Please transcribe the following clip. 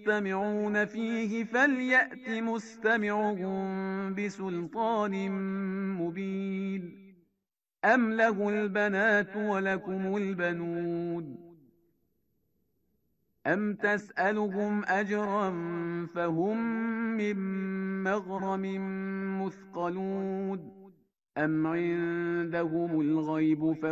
يستمعون فيه فليأت مستمعهم بسلطان مبين أم له البنات ولكم البنون أم تسألهم أجرا فهم من مغرم مثقلون أم عندهم الغيب